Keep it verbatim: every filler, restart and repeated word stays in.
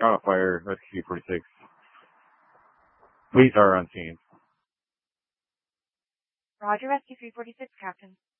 Shot of fire, Rescue three forty-six. Police are on scene. Roger, Rescue three forty-six, Captain.